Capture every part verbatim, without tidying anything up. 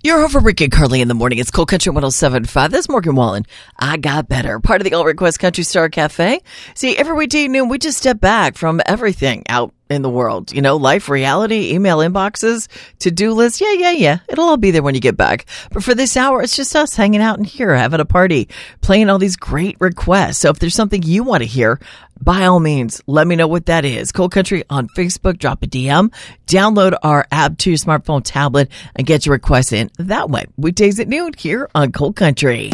You're over Rick and Carly in the morning. It's Cool Country one oh seven point five. That's Morgan Wallen. I got better. Part of the All Request Country Star Cafe. See, every weekday noon, we just step back from everything out in the world. You know, life, reality, email inboxes, to-do lists. Yeah, yeah, yeah. It'll all be there when you get back. But for this hour, it's just us hanging out in here, having a party, playing all these great requests. So if there's something you want to hear, by all means, let me know what that is. Cool Country on Facebook, drop a D M, download our app to your smartphone, tablet, and get your requests in that way. Weekdays at noon here on Cool Country.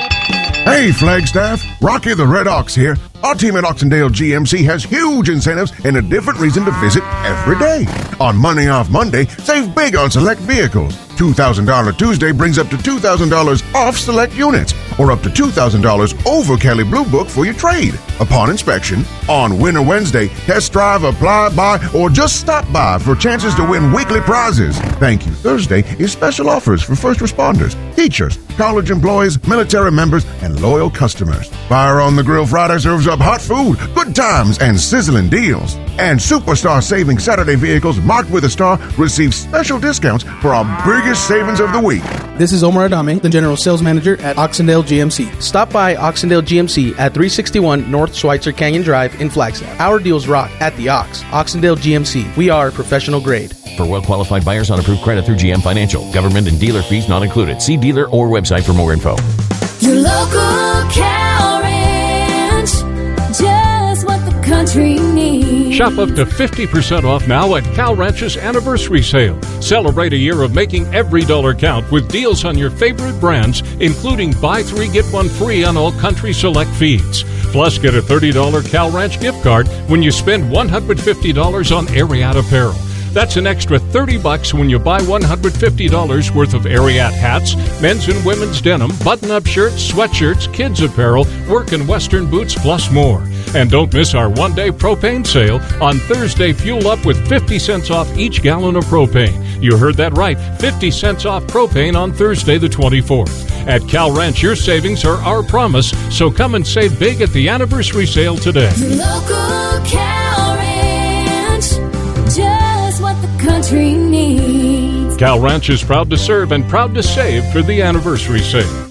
Hey, Flagstaff, Rocky the Red Ox here. Our team at Oxendale G M C has huge incentives and a different reason to visit every day. On Money Off Monday, save big on select vehicles. two thousand dollars Tuesday brings up to two thousand dollars off select units, or up to two thousand dollars over Kelly Blue Book for your trade. Upon inspection, on Winter Wednesday, test drive, apply, buy, or just stop by for chances to win weekly prizes. Thank You Thursday is special offers for first responders, teachers, college employees, military members, and loyal customers. Fire on the Grill Friday serves up hot food, good times, and sizzling deals. And Superstar Savings Saturday vehicles marked with a star receive special discounts for our biggest savings of the week. This is Omar Adame, the General Sales Manager at Oxendale G M C. Stop by Oxendale G M C at three sixty-one North Schweitzer Canyon Drive in Flagstaff. Our deals rock at the Ox. Oxendale G M C. We are professional grade. For well-qualified buyers on approved credit through G M Financial. Government and dealer fees not included. See dealer or website for more info. Your local cow ranch, just what the country needs. Shop up to fifty percent off now at Cow Ranch's anniversary sale. Celebrate a year of making every dollar count with deals on your favorite brands, including buy three, get one free on all Country Select feeds. Plus, get a thirty dollars Cow Ranch gift card when you spend one hundred fifty dollars on Ariat apparel. That's an extra thirty bucks when you buy one hundred fifty dollars worth of Ariat hats, men's and women's denim, button-up shirts, sweatshirts, kids apparel, work and western boots, plus more. And don't miss our one-day propane sale. On Thursday, fuel up with fifty cents off each gallon of propane. You heard that right, fifty cents off propane on Thursday the twenty-fourth. At Cal Ranch, your savings are our promise, so come and save big at the anniversary sale today. Your local Cal Ranch, just what the country needs. Cal Ranch is proud to serve and proud to save for the anniversary sale.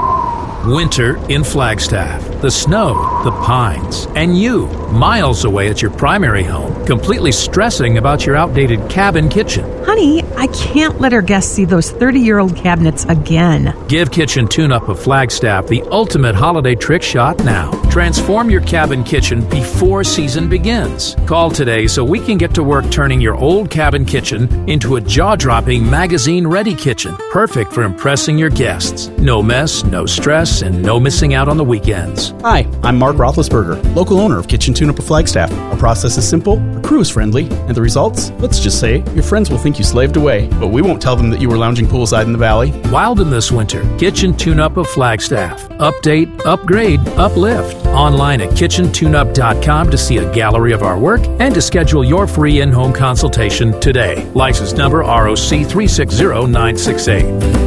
Winter in Flagstaff, the snow, the pines, and you, miles away at your primary home, completely stressing about your outdated cabin kitchen. Honey, I can't let our guests see those thirty-year-old cabinets again. Give Kitchen Tune-Up of Flagstaff the ultimate holiday trick shot now. Transform your cabin kitchen before season begins. Call today so we can get to work turning your old cabin kitchen into a jaw-dropping magazine-ready kitchen, perfect for impressing your guests. No mess, no stress, and no missing out on the weekends. Hi, I'm Mark Roethlisberger, local owner of Kitchen Tune-Up of Flagstaff. Our process is simple, our crew is friendly, and the results? Let's just say, your friends will think you slaved away, but we won't tell them that you were lounging poolside in the valley. Wild in this winter, Kitchen Tune-Up of Flagstaff. Update, upgrade, uplift. Online at kitchen tune up dot com to see a gallery of our work and to schedule your free in-home consultation today. License number R O C three six zero nine six eight.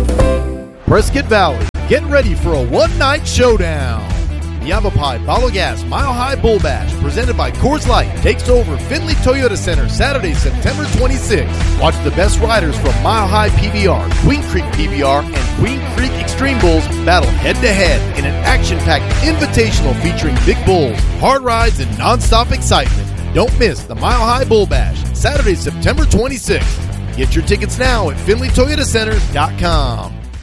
Prescott Valley, get ready for a one-night showdown. The Yavapai Bottle Gas Mile High Bull Bash, presented by Coors Light, takes over Findlay Toyota Center Saturday, September twenty-sixth. Watch the best riders from Mile High P B R, Queen Creek P B R, and Queen Creek Extreme Bulls battle head-to-head in an action-packed invitational featuring big bulls, hard rides, and non-stop excitement. Don't miss the Mile High Bull Bash, Saturday, September twenty-sixth. Get your tickets now at Findlay Toyota Center dot com.